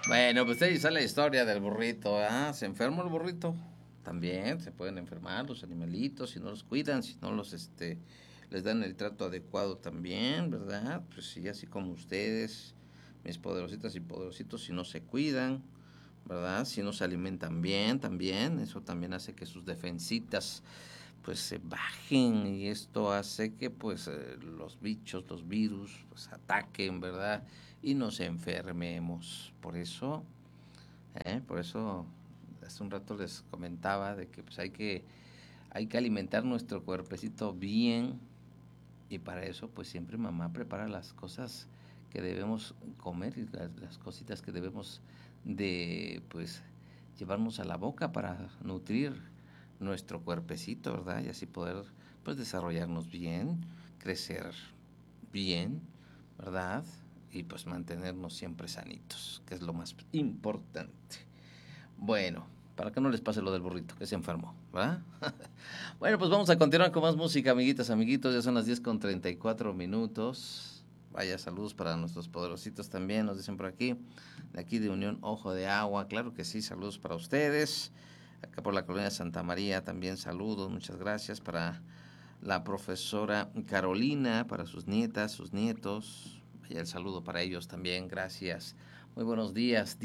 Bueno, pues ahí está la historia del burrito, ¿ah? ¿Se enfermó el burrito? También se pueden enfermar los animalitos si no los cuidan, si no los, les dan el trato adecuado también, ¿verdad? Pues sí, así como ustedes, mis poderositas y poderositos, si no se cuidan, ¿verdad? Si no se alimentan bien también, eso también hace que sus defensitas pues se bajen y esto hace que pues los bichos, los virus pues ataquen, ¿verdad? Y nos enfermemos. Por eso hace un rato les comentaba de que pues hay que alimentar nuestro cuerpecito bien y para eso pues siempre mamá prepara las cosas que debemos comer y las cositas que debemos de pues llevarnos a la boca para nutrir nuestro cuerpecito, ¿verdad? Y así poder pues desarrollarnos bien, crecer bien, ¿verdad? Y pues mantenernos siempre sanitos, que es lo más importante. Bueno, para que no les pase lo del burrito, que se enfermó, ¿verdad? Bueno, pues vamos a continuar con más música, amiguitas, amiguitos. Ya son las 10:34. Vaya, saludos para nuestros poderositos también, nos dicen por aquí. De aquí de Unión Ojo de Agua, claro que sí, saludos para ustedes. Acá por la colonia Santa María también saludos, muchas gracias para la profesora Carolina, para sus nietas, sus nietos. Vaya el saludo para ellos también, gracias. Muy buenos días,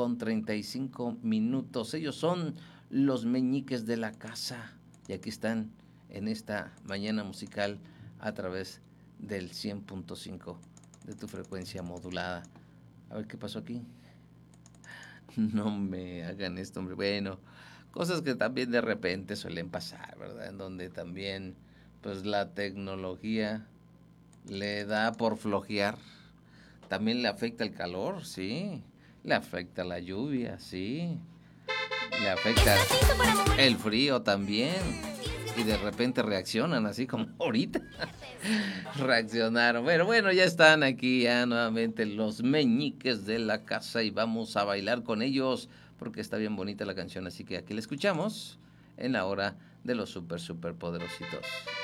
10:35. Ellos son los meñiques de la casa. Y aquí están en esta mañana musical a través del 100.5 de tu frecuencia modulada. A ver qué pasó aquí. No me hagan esto, hombre. Bueno, cosas que también de repente suelen pasar, ¿verdad? En donde también, pues la tecnología le da por flojear. También le afecta el calor, sí. Le afecta la lluvia, sí. Le afecta el frío también. Y de repente reaccionan así como ahorita. Reaccionaron. Pero bueno, ya están aquí ya nuevamente los meñiques de la casa y vamos a bailar con ellos porque está bien bonita la canción. Así que aquí la escuchamos en la hora de los super poderositos.